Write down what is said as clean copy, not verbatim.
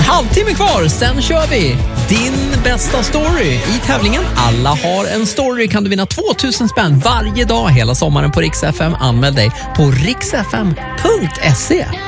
halvtimme kvar, sen kör vi din bästa story. I tävlingen Alla har en story kan du vinna 2000 spänn varje dag hela sommaren på Rix FM. Anmäl dig på rixfm.se.